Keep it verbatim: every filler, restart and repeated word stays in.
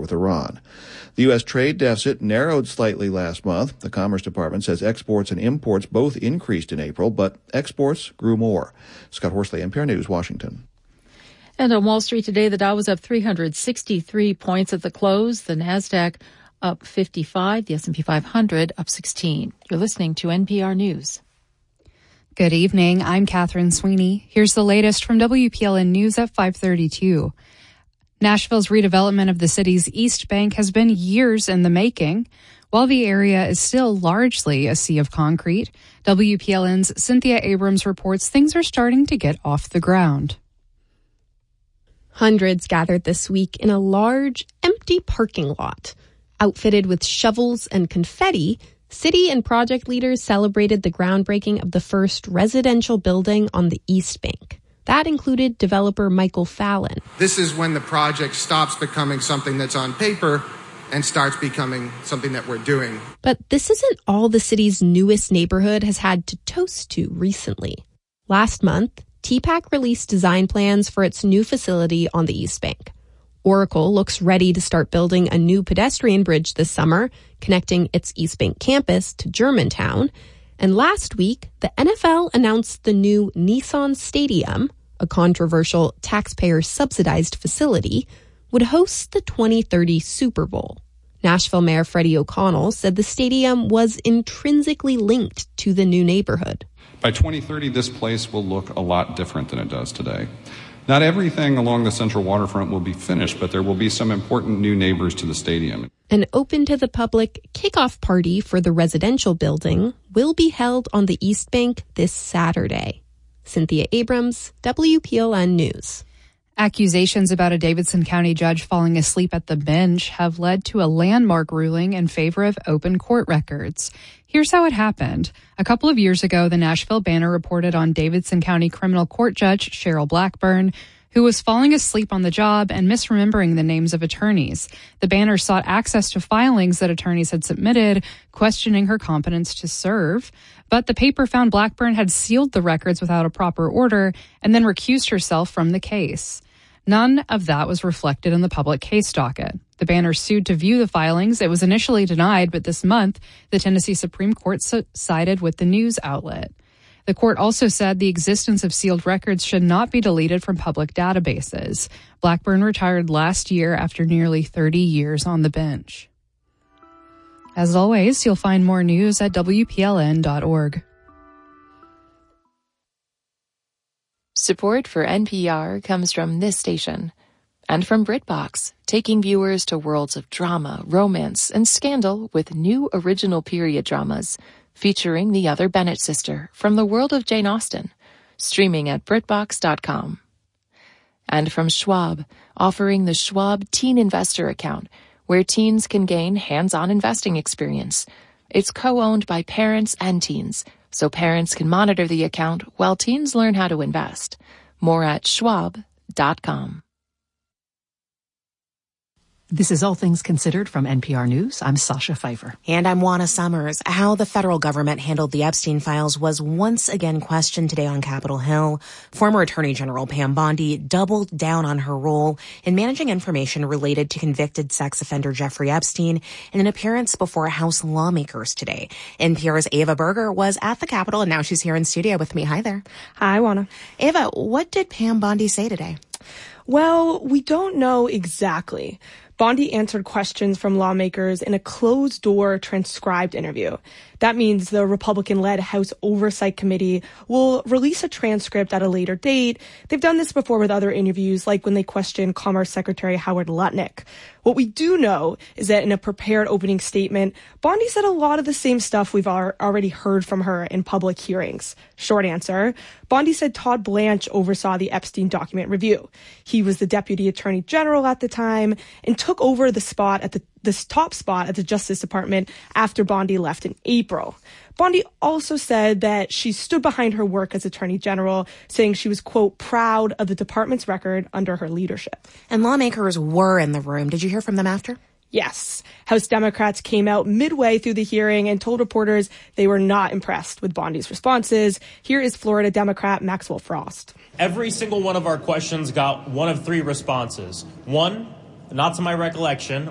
with Iran. The U S trade deficit narrowed slightly last month. The Commerce Department says exports and imports both increased in April, but exports grew more. Scott Horsley, N P R News, Washington. And on Wall Street today, the Dow was up three hundred sixty-three points at the close. The Nasdaq up fifty-five, the S and P five hundred up sixteen. You're listening to N P R News. Good evening. I'm Catherine Sweeney. Here's the latest from W P L N News at five thirty-two. Nashville's redevelopment of the city's East Bank has been years in the making. While the area is still largely a sea of concrete, W P L N's Cynthia Abrams reports things are starting to get off the ground. Hundreds gathered this week in a large, empty parking lot. Outfitted with shovels and confetti, city and project leaders celebrated the groundbreaking of the first residential building on the East Bank. That included developer Michael Fallon. This is when the project stops becoming something that's on paper and starts becoming something that we're doing. But this isn't all the city's newest neighborhood has had to toast to recently. Last month, T PAC released design plans for its new facility on the East Bank. Oracle looks ready to start building a new pedestrian bridge this summer, connecting its East Bank campus to Germantown. And last week, the N F L announced the new Nissan Stadium, a controversial taxpayer-subsidized facility, would host the twenty thirty Super Bowl. Nashville Mayor Freddie O'Connell said the stadium was intrinsically linked to the new neighborhood. By twenty thirty, this place will look a lot different than it does today. Not everything along the central waterfront will be finished, but there will be some important new neighbors to the stadium. An open-to-the-public kickoff party for the residential building will be held on the East Bank this Saturday. Cynthia Abrams, W P L N News. Accusations about a Davidson County judge falling asleep at the bench have led to a landmark ruling in favor of open court records. Here's how it happened. A couple of years ago, the Nashville Banner reported on Davidson County criminal court judge Cheryl Blackburn, who was falling asleep on the job and misremembering the names of attorneys. The Banner sought access to filings that attorneys had submitted, questioning her competence to serve. But the paper found Blackburn had sealed the records without a proper order and then recused herself from the case. None of that was reflected in the public case docket. The Banner sued to view the filings. It was initially denied, but this month, the Tennessee Supreme Court sided with the news outlet. The court also said the existence of sealed records should not be deleted from public databases. Blackburn retired last year after nearly thirty years on the bench. As always, you'll find more news at W P L N dot org. Support for N P R comes from this station and from BritBox, taking viewers to worlds of drama, romance, and scandal with new original period dramas featuring the other Bennett sister from the world of Jane Austen, streaming at BritBox dot com. And from Schwab, offering the Schwab Teen Investor Account, where teens can gain hands-on investing experience. It's co-owned by parents and teens, so parents can monitor the account while teens learn how to invest. More at schwab dot com. This is All Things Considered from N P R News. I'm Sasha Pfeiffer. And I'm Juana Summers. How the federal government handled the Epstein files was once again questioned today on Capitol Hill. Former Attorney General Pam Bondi doubled down on her role in managing information related to convicted sex offender Jeffrey Epstein in an appearance before House lawmakers today. N P R's Ava Berger was at the Capitol, and now she's here in studio with me. Hi there. Hi, Juana. Ava, what did Pam Bondi say today? Well, we don't know exactly. Bondi answered questions from lawmakers in a closed-door transcribed interview. That means the Republican-led House Oversight Committee will release a transcript at a later date. They've done this before with other interviews, like when they questioned Commerce Secretary Howard Lutnick. What we do know is that in a prepared opening statement, Bondi said a lot of the same stuff we've already heard from her in public hearings. Short answer, Bondi said Todd Blanche oversaw the Epstein document review. He was the Deputy Attorney General at the time and took over the spot at the this top spot at the Justice Department after Bondi left in April. Bondi also said that she stood behind her work as Attorney General, saying she was, quote, proud of the department's record under her leadership. And lawmakers were in the room. Did you hear from them after? Yes. House Democrats came out midway through the hearing and told reporters they were not impressed with Bondi's responses. Here is Florida Democrat Maxwell Frost. Every single one of our questions got one of three responses. One, not to my recollection,